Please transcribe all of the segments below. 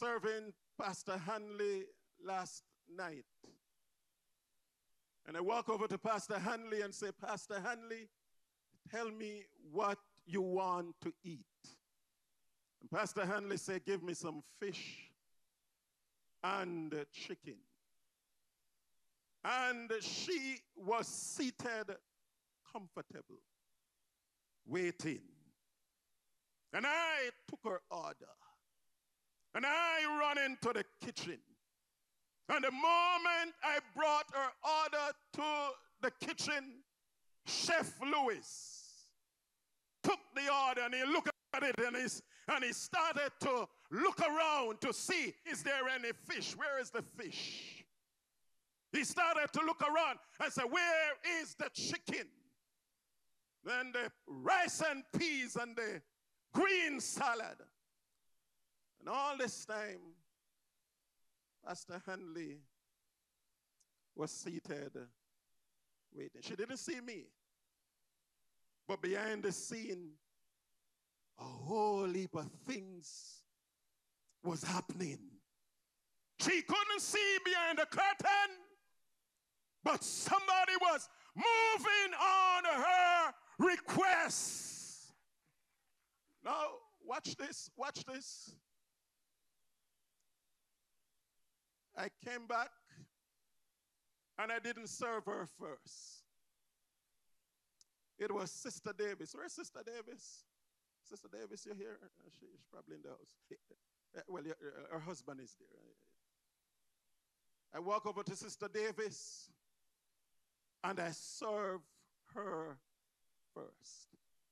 serving Pastor Hanley last night. And I walk over to Pastor Hanley and say, Pastor Hanley, tell me what you want to eat. And Pastor Hanley said, give me some fish and chicken. And she was seated comfortable, waiting. And I took her order. And I run into the kitchen. And the moment I brought her order to the kitchen, Chef Lewis took the order and he looked at it and he started to look around to see, is there any fish? Where is the fish? He started to look around and say, where is the chicken? Then the rice and peas and the green salad. And all this time, Pastor Hanley was seated waiting. She didn't see me. But behind the scene, a whole heap of things was happening. She couldn't see behind the curtain, but somebody was moving on her request. Now, watch this, watch this. I came back and I didn't serve her first. It was Sister Davis. Where's Sister Davis? Sister Davis, you're here? She's probably in the house. Well, her husband is there. I walk over to Sister Davis and I serve her first.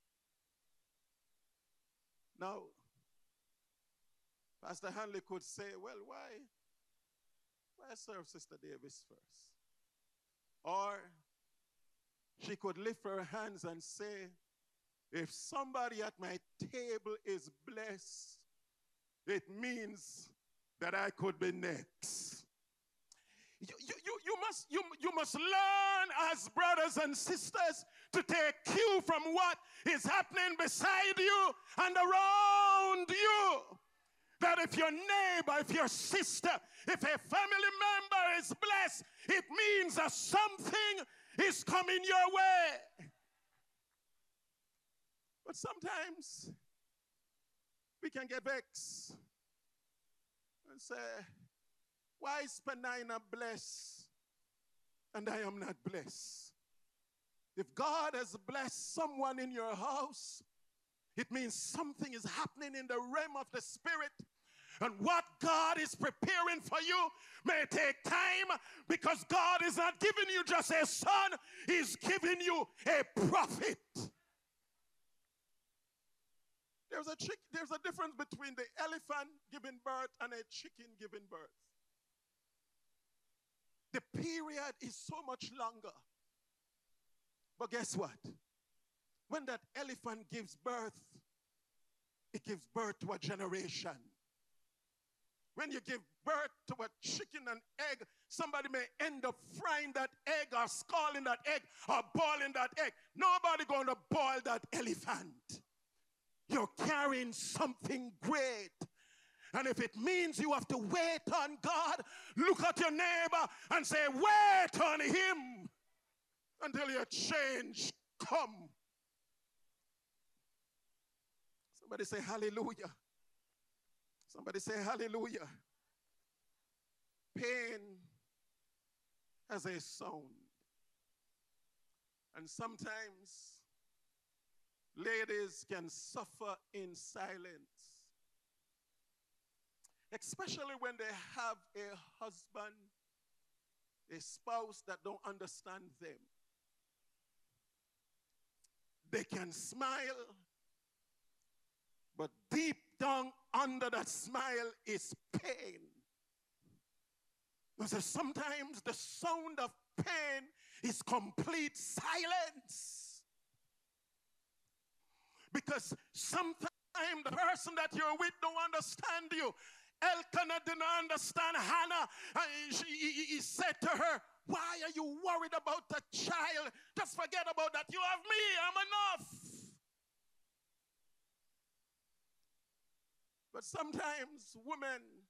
Now, Pastor Hanley could say, well, why serve Sister Davis first? Or she could lift her hands and say, if somebody at my table is blessed, it means that I could be next. You must learn as brothers and sisters to take cue from what is happening beside you and around you. That if your neighbor, if your sister, if a family member is blessed, it means that something is coming your way. But sometimes we can get vexed and say, why is Penina blessed and I am not blessed? If God has blessed someone in your house, it means something is happening in the realm of the spirit. And what God is preparing for you may take time, because God is not giving you just a son, He's giving you a prophet. There's a difference between the elephant giving birth and a chicken giving birth. The period is so much longer. But guess what? When that elephant gives birth, it gives birth to a generation. When you give birth to a chicken and egg, somebody may end up frying that egg or scalding that egg or boiling that egg. Nobody going to boil that elephant. You're carrying something great. And if it means you have to wait on God, look at your neighbor and say, wait on Him until your change come. Somebody say hallelujah. Somebody say hallelujah. Pain has a sound. And sometimes ladies can suffer in silence. Especially when they have a husband, a spouse that don't understand them. They can smile, but deep down under that smile is pain. Because sometimes the sound of pain is complete silence. Because sometimes the person that you're with don't understand you. Elkanah didn't understand Hannah. He said to her, why are you worried about the child? Just forget about that. You have me. I'm enough. But sometimes women